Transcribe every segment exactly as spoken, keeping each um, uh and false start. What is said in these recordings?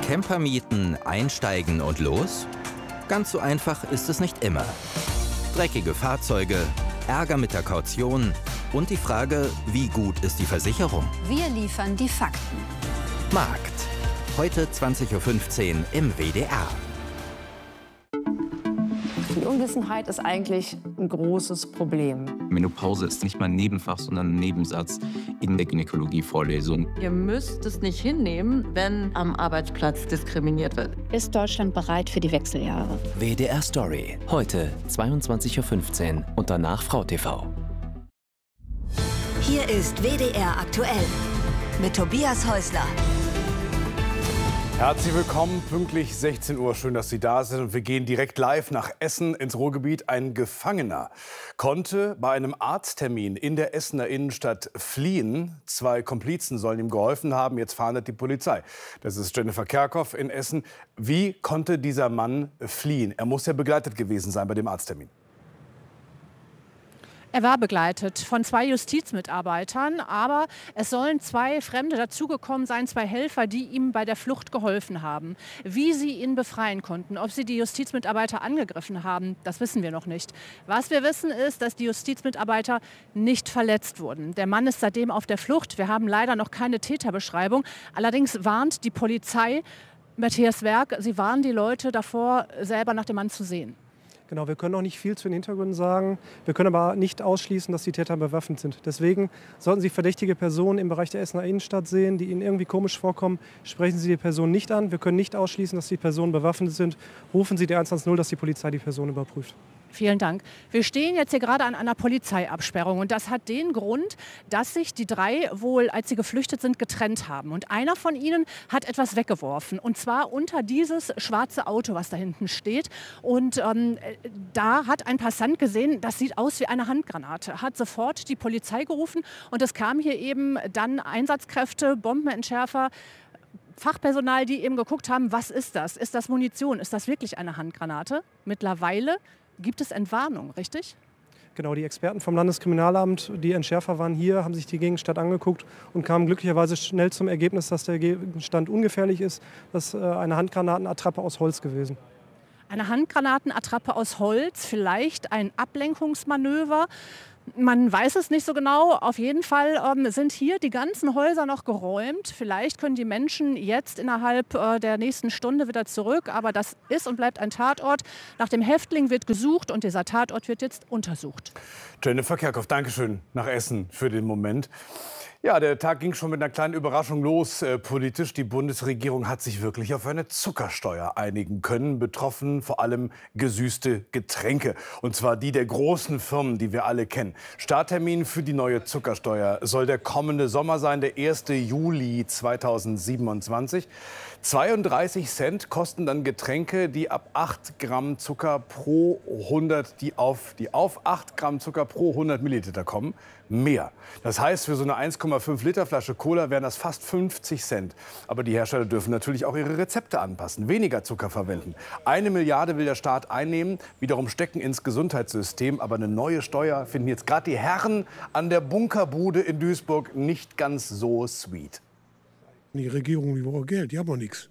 Camper mieten, einsteigen und los? Ganz so einfach ist es nicht immer. Dreckige Fahrzeuge, Ärger mit der Kaution und die Frage, wie gut ist die Versicherung? Wir liefern die Fakten. Markt. Heute zwanzig Uhr fünfzehn im W D R. Die Unwissenheit ist eigentlich ein großes Problem. Menopause ist nicht mal ein Nebenfach, sondern ein Nebensatz in der Gynäkologie-Vorlesung. Ihr müsst es nicht hinnehmen, wenn am Arbeitsplatz diskriminiert wird. Ist Deutschland bereit für die Wechseljahre? W D R Story. Heute zweiundzwanzig Uhr fünfzehn und danach Frau T V. Hier ist W D R aktuell mit Tobias Häusler. Herzlich willkommen, pünktlich sechzehn Uhr. Schön, dass Sie da sind. Und wir gehen direkt live nach Essen ins Ruhrgebiet. Ein Gefangener konnte bei einem Arzttermin in der Essener Innenstadt fliehen. Zwei Komplizen sollen ihm geholfen haben. Jetzt fahndet die Polizei. Das ist Jennifer Kerkhoff in Essen. Wie konnte dieser Mann fliehen? Er muss ja begleitet gewesen sein bei dem Arzttermin. Er war begleitet von zwei Justizmitarbeitern, aber es sollen zwei Fremde dazugekommen sein, zwei Helfer, die ihm bei der Flucht geholfen haben. Wie sie ihn befreien konnten, ob sie die Justizmitarbeiter angegriffen haben, das wissen wir noch nicht. Was wir wissen ist, dass die Justizmitarbeiter nicht verletzt wurden. Der Mann ist seitdem auf der Flucht. Wir haben leider noch keine Täterbeschreibung. Allerdings warnt die Polizei, Matthias Werk, sie warnen die Leute davor, selber nach dem Mann zu sehen. Genau, wir können noch nicht viel zu den Hintergründen sagen. Wir können aber nicht ausschließen, dass die Täter bewaffnet sind. Deswegen sollten Sie verdächtige Personen im Bereich der Essener Innenstadt sehen, die Ihnen irgendwie komisch vorkommen. Sprechen Sie die Person nicht an. Wir können nicht ausschließen, dass die Personen bewaffnet sind. Rufen Sie die eins eins null, dass die Polizei die Person überprüft. Vielen Dank. Wir stehen jetzt hier gerade an einer Polizeiabsperrung und das hat den Grund, dass sich die drei wohl, als sie geflüchtet sind, getrennt haben. Und einer von ihnen hat etwas weggeworfen und zwar unter dieses schwarze Auto, was da hinten steht. Und ähm, da hat ein Passant gesehen, das sieht aus wie eine Handgranate, hat sofort die Polizei gerufen und es kamen hier eben dann Einsatzkräfte, Bombenentschärfer, Fachpersonal, die eben geguckt haben, was ist das? Ist das Munition? Ist das wirklich eine Handgranate? Mittlerweile gibt es Entwarnung, richtig? Genau, die Experten vom Landeskriminalamt, die Entschärfer waren hier, haben sich die Gegenstand angeguckt und kamen glücklicherweise schnell zum Ergebnis, dass der Gegenstand ungefährlich ist. Das ist eine Handgranatenattrappe aus Holz gewesen. Eine Handgranatenattrappe aus Holz, vielleicht ein Ablenkungsmanöver. Man weiß es nicht so genau. Auf jeden Fall ähm, sind hier die ganzen Häuser noch geräumt. Vielleicht können die Menschen jetzt innerhalb äh, der nächsten Stunde wieder zurück. Aber das ist und bleibt ein Tatort. Nach dem Häftling wird gesucht und dieser Tatort wird jetzt untersucht. Jennifer Kerkhoff, danke schön nach Essen für den Moment. Ja, der Tag ging schon mit einer kleinen Überraschung los äh, politisch. Die Bundesregierung hat sich wirklich auf eine Zuckersteuer einigen können. Betroffen vor allem gesüßte Getränke. Und zwar die der großen Firmen, die wir alle kennen. Starttermin für die neue Zuckersteuer soll der kommende Sommer sein, der erste Juli zweitausendsiebenundzwanzig. zweiunddreißig Cent kosten dann Getränke, die ab acht Gramm Zucker pro hundert, die auf, die auf acht Gramm Zucker pro hundert Milliliter kommen, mehr. Das heißt, für so eine eins Komma fünf Liter Flasche Cola wären das fast fünfzig Cent. Aber die Hersteller dürfen natürlich auch ihre Rezepte anpassen, weniger Zucker verwenden. Eine Milliarde will der Staat einnehmen, wiederum stecken ins Gesundheitssystem. Aber eine neue Steuer finden jetzt gerade die Herren an der Bunkerbude in Duisburg nicht ganz so sweet. Die Regierung, die braucht Geld, die haben auch nichts.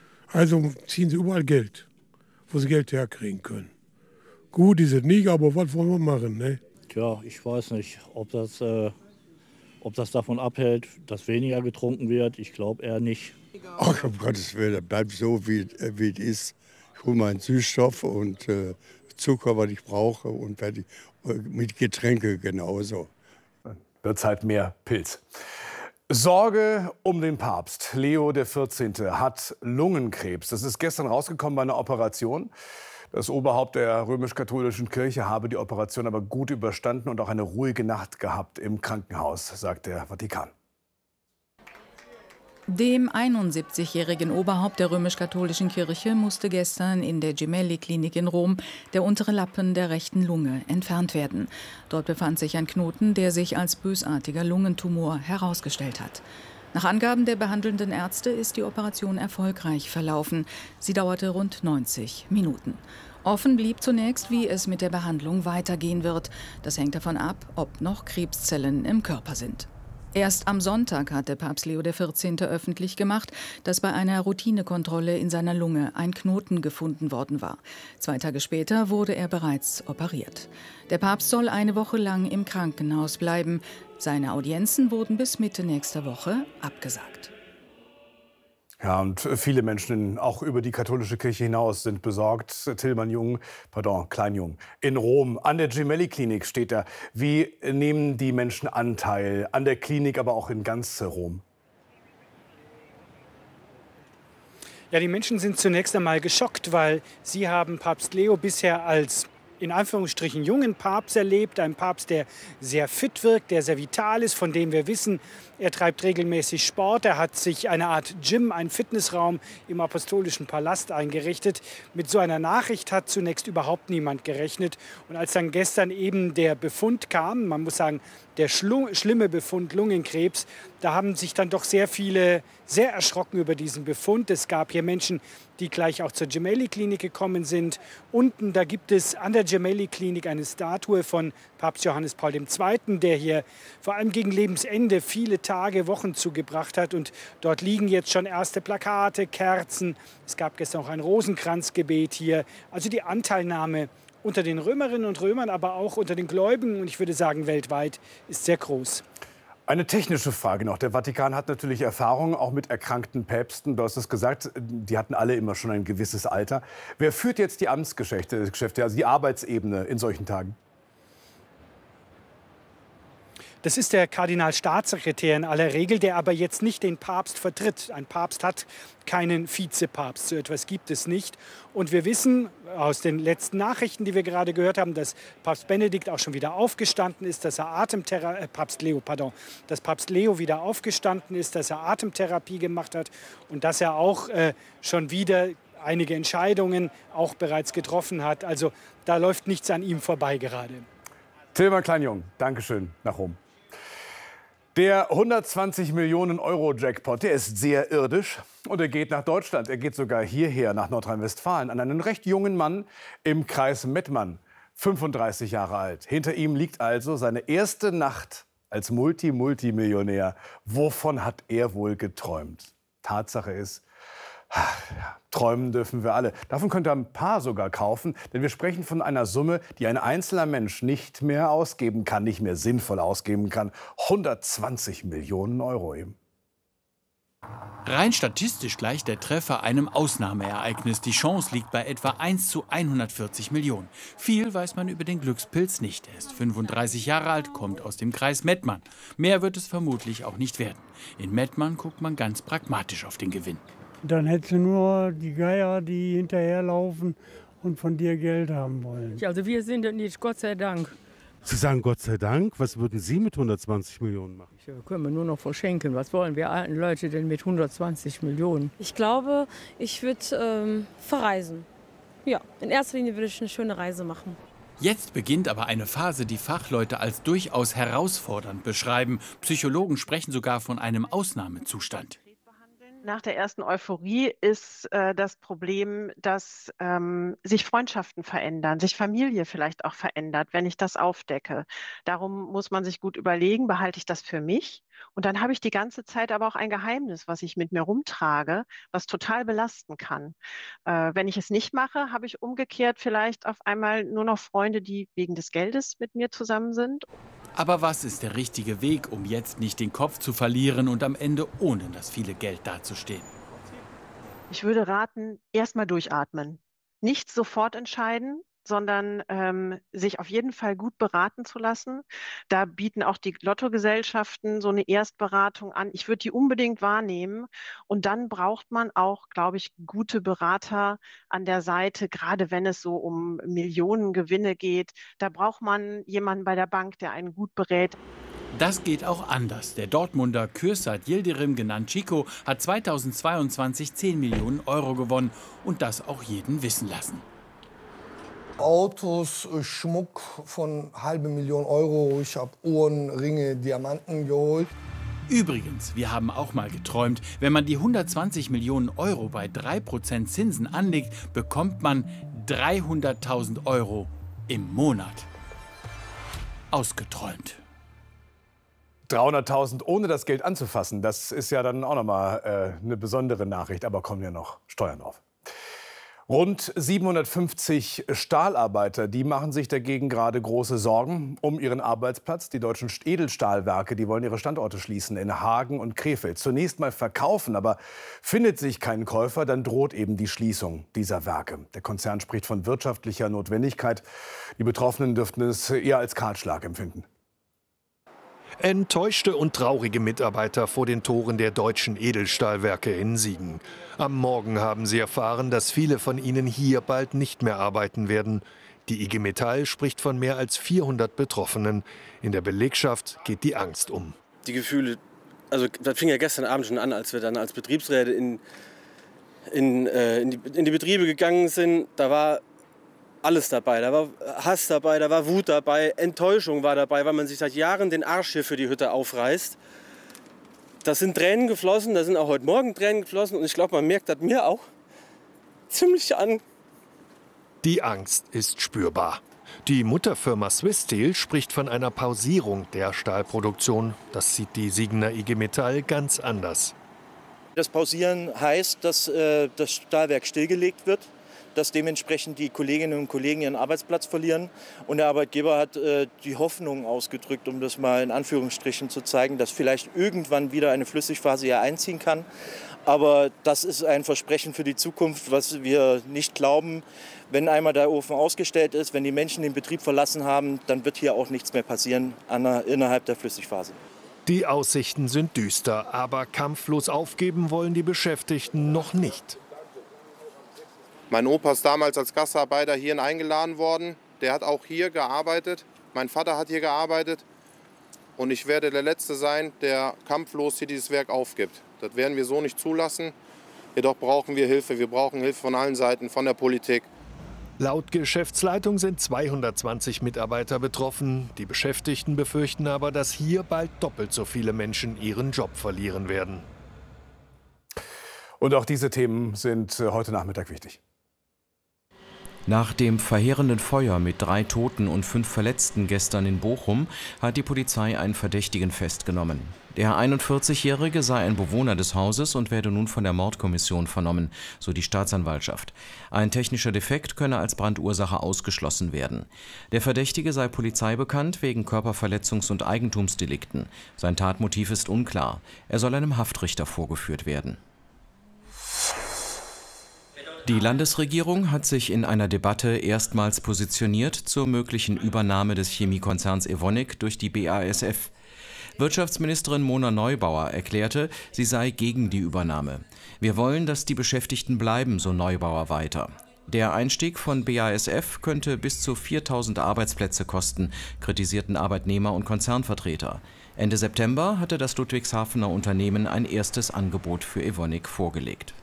Also ziehen sie überall Geld, wo sie Geld herkriegen können. Gut ist es nicht, aber was wollen wir machen, ne? Tja, ich weiß nicht, ob das, äh, ob das davon abhält, dass weniger getrunken wird. Ich glaube eher nicht. Ach, um Gottes Willen, das bleibt so, wie, wie es ist. Ich hole meinen Süßstoff und äh, Zucker, was ich brauche, und fertig. Mit Getränke genauso. Wird's halt mehr Pilz. Sorge um den Papst. Leo der vierzehnte hat Lungenkrebs. Das ist gestern rausgekommen bei einer Operation. Das Oberhaupt der römisch-katholischen Kirche habe die Operation aber gut überstanden und auch eine ruhige Nacht gehabt im Krankenhaus, sagt der Vatikan. Dem einundsiebzigjährigen Oberhaupt der römisch-katholischen Kirche musste gestern in der Gemelli-Klinik in Rom der untere Lappen der rechten Lunge entfernt werden. Dort befand sich ein Knoten, der sich als bösartiger Lungentumor herausgestellt hat. Nach Angaben der behandelnden Ärzte ist die Operation erfolgreich verlaufen. Sie dauerte rund neunzig Minuten. Offen blieb zunächst, wie es mit der Behandlung weitergehen wird. Das hängt davon ab, ob noch Krebszellen im Körper sind. Erst am Sonntag hatte Papst Leo der vierzehnte öffentlich gemacht, dass bei einer Routinekontrolle in seiner Lunge ein Knoten gefunden worden war. Zwei Tage später wurde er bereits operiert. Der Papst soll eine Woche lang im Krankenhaus bleiben. Seine Audienzen wurden bis Mitte nächster Woche abgesagt. Ja, und viele Menschen, auch über die katholische Kirche hinaus, sind besorgt. Tilman Jung, pardon, Kleinjung, in Rom, an der Gemelli-Klinik steht er. Wie nehmen die Menschen Anteil an der Klinik, aber auch in ganz Rom? Ja, die Menschen sind zunächst einmal geschockt, weil sie haben Papst Leo bisher als in Anführungsstrichen jungen Papst erlebt. Ein Papst, der sehr fit wirkt, der sehr vital ist, von dem wir wissen, er treibt regelmäßig Sport. Er hat sich eine Art Gym, einen Fitnessraum im Apostolischen Palast eingerichtet. Mit so einer Nachricht hat zunächst überhaupt niemand gerechnet. Und als dann gestern eben der Befund kam, man muss sagen, der schlimme Befund Lungenkrebs, da haben sich dann doch sehr viele sehr erschrocken über diesen Befund. Es gab hier Menschen, die gleich auch zur Gemelli-Klinik gekommen sind. Unten, da gibt es an der Gemelli-Klinik eine Statue von Papst Johannes Paul der Zweite., der hier vor allem gegen Lebensende viele Tage, Wochen zugebracht hat. Und dort liegen jetzt schon erste Plakate, Kerzen. Es gab gestern auch ein Rosenkranzgebet hier. Also die Anteilnahme unter den Römerinnen und Römern, aber auch unter den Gläubigen, und ich würde sagen weltweit, ist sehr groß. Eine technische Frage noch. Der Vatikan hat natürlich Erfahrung auch mit erkrankten Päpsten. Du hast es gesagt, die hatten alle immer schon ein gewisses Alter. Wer führt jetzt die Amtsgeschäfte, also die Arbeitsebene in solchen Tagen? Das ist der Kardinalstaatssekretär in aller Regel, der aber jetzt nicht den Papst vertritt. Ein Papst hat keinen Vizepapst, so etwas gibt es nicht. Und wir wissen aus den letzten Nachrichten, die wir gerade gehört haben, dass Papst Benedikt auch schon wieder aufgestanden ist, dass er Atemtherapie, äh, Papst Leo, pardon, dass Papst Leo wieder aufgestanden ist, dass er Atemtherapie gemacht hat und dass er auch äh, schon wieder einige Entscheidungen auch bereits getroffen hat. Also da läuft nichts an ihm vorbei gerade. Tilman Kleinjung, Dankeschön nach Rom. Der hundertzwanzig Millionen Euro Jackpot, der ist sehr irdisch und er geht nach Deutschland. Er geht sogar hierher, nach Nordrhein-Westfalen, an einen recht jungen Mann im Kreis Mettmann, fünfunddreißig Jahre alt. Hinter ihm liegt also seine erste Nacht als Multi-Multimillionär. Wovon hat er wohl geträumt? Tatsache ist, ja, träumen dürfen wir alle. Davon könnt ihr ein paar sogar kaufen, denn wir sprechen von einer Summe, die ein einzelner Mensch nicht mehr ausgeben kann, nicht mehr sinnvoll ausgeben kann. hundertzwanzig Millionen Euro eben. Rein statistisch gleicht der Treffer einem Ausnahmeereignis. Die Chance liegt bei etwa eins zu hundertvierzig Millionen. Viel weiß man über den Glückspilz nicht. Er ist fünfunddreißig Jahre alt, kommt aus dem Kreis Mettmann. Mehr wird es vermutlich auch nicht werden. In Mettmann guckt man ganz pragmatisch auf den Gewinn. Dann hättest du nur die Geier, die hinterherlaufen und von dir Geld haben wollen. Also wir sind es nicht, Gott sei Dank. Sie sagen Gott sei Dank. Was würden Sie mit hundertzwanzig Millionen machen? Ja, können wir nur noch verschenken. Was wollen wir alten Leute denn mit hundertzwanzig Millionen? Ich glaube, ich würde ähm, verreisen. Ja, in erster Linie würde ich eine schöne Reise machen. Jetzt beginnt aber eine Phase, die Fachleute als durchaus herausfordernd beschreiben. Psychologen sprechen sogar von einem Ausnahmezustand. Nach der ersten Euphorie ist äh, das Problem, dass ähm, sich Freundschaften verändern, sich Familie vielleicht auch verändert, wenn ich das aufdecke. Darum muss man sich gut überlegen, behalte ich das für mich? Und dann habe ich die ganze Zeit aber auch ein Geheimnis, was ich mit mir rumtrage, was total belasten kann. Äh, wenn ich es nicht mache, habe ich umgekehrt vielleicht auf einmal nur noch Freunde, die wegen des Geldes mit mir zusammen sind. Aber was ist der richtige Weg, um jetzt nicht den Kopf zu verlieren und am Ende ohne das viele Geld dazustehen? Ich würde raten, erst mal durchatmen. Nicht sofort entscheiden, sondern ähm, sich auf jeden Fall gut beraten zu lassen. Da bieten auch die Lottogesellschaften so eine Erstberatung an. Ich würde die unbedingt wahrnehmen. Und dann braucht man auch, glaube ich, gute Berater an der Seite, gerade wenn es so um Millionengewinne geht. Da braucht man jemanden bei der Bank, der einen gut berät. Das geht auch anders. Der Dortmunder Kürsat Yildirim, genannt Chico, hat zweitausendzweiundzwanzig zehn Millionen Euro gewonnen und das auch jeden wissen lassen. Autos, Schmuck von halbe Million Euro. Ich habe Uhren, Ringe, Diamanten geholt. Übrigens, wir haben auch mal geträumt, wenn man die hundertzwanzig Millionen Euro bei drei Prozent Zinsen anlegt, bekommt man dreihunderttausend Euro im Monat. Ausgeträumt. dreihunderttausend ohne das Geld anzufassen, das ist ja dann auch noch mal äh, eine besondere Nachricht. Aber kommen ja noch Steuern drauf. Rund siebenhundertfünfzig Stahlarbeiter, die machen sich dagegen gerade große Sorgen um ihren Arbeitsplatz. Die deutschen Edelstahlwerke, die wollen ihre Standorte schließen in Hagen und Krefeld. Zunächst mal verkaufen, aber findet sich kein Käufer, dann droht eben die Schließung dieser Werke. Der Konzern spricht von wirtschaftlicher Notwendigkeit. Die Betroffenen dürften es eher als Kahlschlag empfinden. Enttäuschte und traurige Mitarbeiter vor den Toren der deutschen Edelstahlwerke in Siegen. Am Morgen haben sie erfahren, dass viele von ihnen hier bald nicht mehr arbeiten werden. Die I G Metall spricht von mehr als vierhundert Betroffenen. In der Belegschaft geht die Angst um. Die Gefühle, also das fing ja gestern Abend schon an, als wir dann als Betriebsräte in, in, äh, in, die, in die Betriebe gegangen sind. Da war alles dabei, da war Hass dabei, da war Wut dabei, Enttäuschung war dabei, weil man sich seit Jahren den Arsch hier für die Hütte aufreißt. Da sind Tränen geflossen, da sind auch heute Morgen Tränen geflossen und ich glaube, man merkt das mir auch ziemlich an. Die Angst ist spürbar. Die Mutterfirma Swiss Steel spricht von einer Pausierung der Stahlproduktion. Das sieht die Siegener I G Metall ganz anders. Das Pausieren heißt, dass äh, das Stahlwerk stillgelegt wird, dass dementsprechend die Kolleginnen und Kollegen ihren Arbeitsplatz verlieren. Und der Arbeitgeber hat äh, die Hoffnung ausgedrückt, um das mal in Anführungsstrichen zu zeigen, dass vielleicht irgendwann wieder eine Flüssigphase hier einziehen kann. Aber das ist ein Versprechen für die Zukunft, was wir nicht glauben. Wenn einmal der Ofen ausgestellt ist, wenn die Menschen den Betrieb verlassen haben, dann wird hier auch nichts mehr passieren an der, innerhalb der Flüssigphase. Die Aussichten sind düster, aber kampflos aufgeben wollen die Beschäftigten noch nicht. Mein Opa ist damals als Gastarbeiter hierhin eingeladen worden. Der hat auch hier gearbeitet. Mein Vater hat hier gearbeitet. Und ich werde der Letzte sein, der kampflos hier dieses Werk aufgibt. Das werden wir so nicht zulassen. Jedoch brauchen wir Hilfe. Wir brauchen Hilfe von allen Seiten, von der Politik. Laut Geschäftsleitung sind zweihundertzwanzig Mitarbeiter betroffen. Die Beschäftigten befürchten aber, dass hier bald doppelt so viele Menschen ihren Job verlieren werden. Und auch diese Themen sind heute Nachmittag wichtig. Nach dem verheerenden Feuer mit drei Toten und fünf Verletzten gestern in Bochum hat die Polizei einen Verdächtigen festgenommen. Der einundvierzigjährige sei ein Bewohner des Hauses und werde nun von der Mordkommission vernommen, so die Staatsanwaltschaft. Ein technischer Defekt könne als Brandursache ausgeschlossen werden. Der Verdächtige sei Polizei bekannt wegen Körperverletzungs- und Eigentumsdelikten. Sein Tatmotiv ist unklar. Er soll einem Haftrichter vorgeführt werden. Die Landesregierung hat sich in einer Debatte erstmals positioniert zur möglichen Übernahme des Chemiekonzerns Evonik durch die B A S F. Wirtschaftsministerin Mona Neubauer erklärte, sie sei gegen die Übernahme. Wir wollen, dass die Beschäftigten bleiben, so Neubauer weiter. Der Einstieg von B A S F könnte bis zu viertausend Arbeitsplätze kosten, kritisierten Arbeitnehmer und Konzernvertreter. Ende September hatte das Ludwigshafener Unternehmen ein erstes Angebot für Evonik vorgelegt.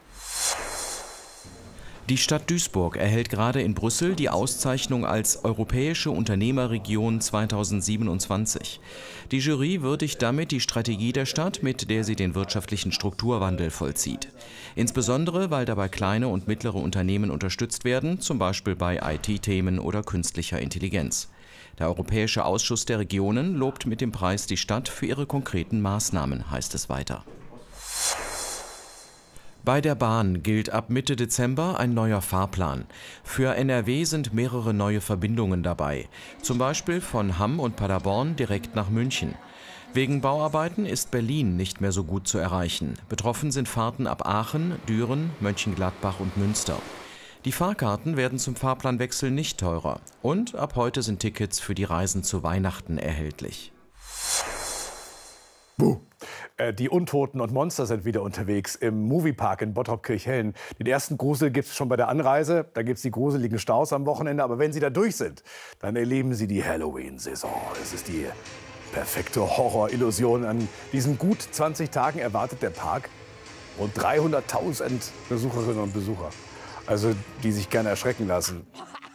Die Stadt Duisburg erhält gerade in Brüssel die Auszeichnung als Europäische Unternehmerregion zweitausendsiebenundzwanzig. Die Jury würdigt damit die Strategie der Stadt, mit der sie den wirtschaftlichen Strukturwandel vollzieht. Insbesondere, weil dabei kleine und mittlere Unternehmen unterstützt werden, zum Beispiel bei I T-Themen oder künstlicher Intelligenz. Der Europäische Ausschuss der Regionen lobt mit dem Preis die Stadt für ihre konkreten Maßnahmen, heißt es weiter. Bei der Bahn gilt ab Mitte Dezember ein neuer Fahrplan. Für N R W sind mehrere neue Verbindungen dabei, zum Beispiel von Hamm und Paderborn direkt nach München. Wegen Bauarbeiten ist Berlin nicht mehr so gut zu erreichen. Betroffen sind Fahrten ab Aachen, Düren, Mönchengladbach und Münster. Die Fahrkarten werden zum Fahrplanwechsel nicht teurer. Und ab heute sind Tickets für die Reisen zu Weihnachten erhältlich. Buh. Die Untoten und Monster sind wieder unterwegs im Moviepark in Bottrop-Kirchhellen. Den ersten Grusel gibt es schon bei der Anreise. Da gibt es die gruseligen Staus am Wochenende. Aber wenn Sie da durch sind, dann erleben Sie die Halloween-Saison. Es ist die perfekte Horrorillusion. An diesen gut zwanzig Tagen erwartet der Park rund dreihunderttausend Besucherinnen und Besucher. Also die sich gerne erschrecken lassen.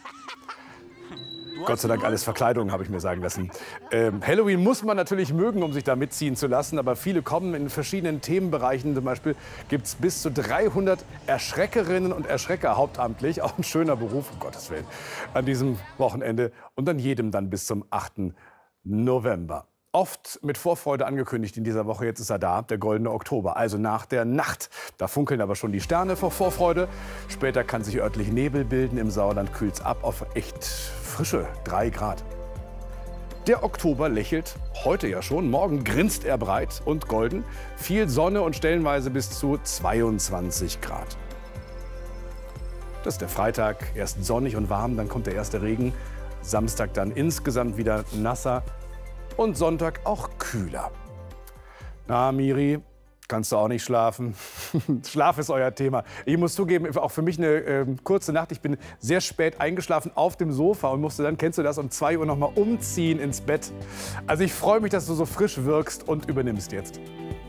Gott sei Dank alles Verkleidung, habe ich mir sagen lassen. Ähm, Halloween muss man natürlich mögen, um sich da mitziehen zu lassen. Aber viele kommen in verschiedenen Themenbereichen. Zum Beispiel gibt es bis zu dreihundert Erschreckerinnen und Erschrecker hauptamtlich. Auch ein schöner Beruf, um Gottes Willen, an diesem Wochenende. Und an jedem dann bis zum achten November. Oft mit Vorfreude angekündigt in dieser Woche, jetzt ist er da, der goldene Oktober, also nach der Nacht. Da funkeln aber schon die Sterne vor Vorfreude. Später kann sich örtlich Nebel bilden, im Sauerland kühlt es ab auf echt frische drei Grad. Der Oktober lächelt, heute ja schon, morgen grinst er breit und golden. Viel Sonne und stellenweise bis zu zweiundzwanzig Grad. Das ist der Freitag, erst sonnig und warm, dann kommt der erste Regen. Samstag dann insgesamt wieder nasser und Sonntag auch kühler. Na, Miri, kannst du auch nicht schlafen? Schlaf ist euer Thema. Ich muss zugeben, auch für mich eine äh, kurze Nacht. Ich bin sehr spät eingeschlafen auf dem Sofa und musste dann, kennst du das, um zwei Uhr noch mal umziehen ins Bett. Also ich freue mich, dass du so frisch wirkst und übernimmst jetzt.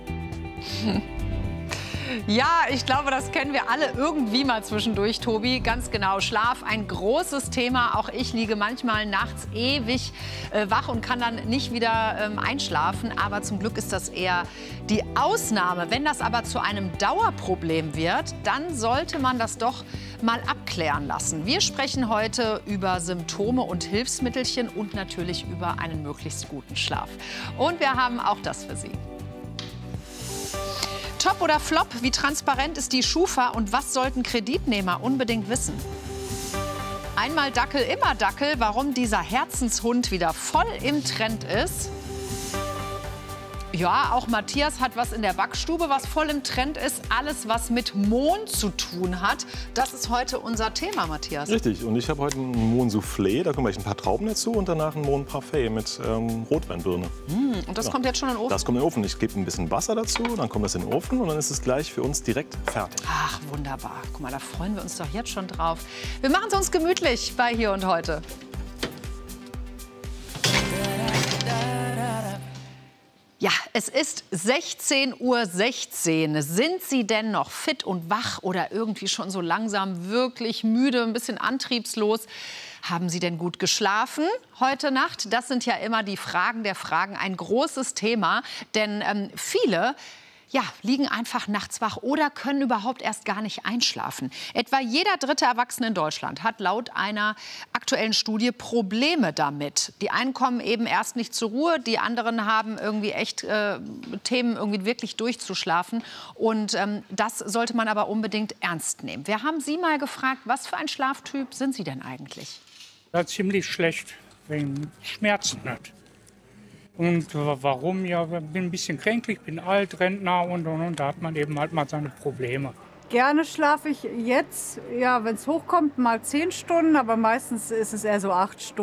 Ja, ich glaube, das kennen wir alle irgendwie mal zwischendurch, Tobi. Ganz genau. Schlaf, ein großes Thema. Auch ich liege manchmal nachts ewig äh, wach und kann dann nicht wieder ähm, einschlafen. Aber zum Glück ist das eher die Ausnahme. Wenn das aber zu einem Dauerproblem wird, dann sollte man das doch mal abklären lassen. Wir sprechen heute über Symptome und Hilfsmittelchen und natürlich über einen möglichst guten Schlaf. Und wir haben auch das für Sie. Top oder Flop? Wie transparent ist die Schufa und was sollten Kreditnehmer unbedingt wissen? Einmal Dackel, immer Dackel. Warum dieser Herzenshund wieder voll im Trend ist? Ja, auch Matthias hat was in der Backstube, was voll im Trend ist. Alles, was mit Mohn zu tun hat. Das ist heute unser Thema, Matthias. Richtig. Und ich habe heute ein Mohn-Soufflé. Da kommen gleich ein paar Trauben dazu und danach ein Mohn-Parfait mit ähm, Rotweinbirne. Mm, und das ja. kommt jetzt schon in den Ofen? Das kommt in den Ofen. Ich gebe ein bisschen Wasser dazu, dann kommt das in den Ofen und dann ist es gleich für uns direkt fertig. Ach, wunderbar. Guck mal, da freuen wir uns doch jetzt schon drauf. Wir machen es uns gemütlich bei Hier und Heute. Ja, es ist sechzehn Uhr sechzehn. Sind Sie denn noch fit und wach oder irgendwie schon so langsam wirklich müde, ein bisschen antriebslos? Haben Sie denn gut geschlafen heute Nacht? Das sind ja immer die Fragen der Fragen, ein großes Thema. Denn ähm, viele ja, liegen einfach nachts wach oder können überhaupt erst gar nicht einschlafen. Etwa jeder dritte Erwachsene in Deutschland hat laut einer aktuellen Studie Probleme damit. Die einen kommen eben erst nicht zur Ruhe, die anderen haben irgendwie echt äh, Themen, irgendwie wirklich durchzuschlafen. Und ähm, das sollte man aber unbedingt ernst nehmen. Wir haben Sie mal gefragt, was für ein Schlaftyp sind Sie denn eigentlich? Ja, ziemlich schlecht, wegen Schmerzen hat. Und warum? Ja, ich bin ein bisschen kränklich, bin alt, Rentner und, und, und da hat man eben halt mal seine Probleme. Gerne schlafe ich jetzt, ja, wenn es hochkommt, mal zehn Stunden, aber meistens ist es eher so acht Stunden.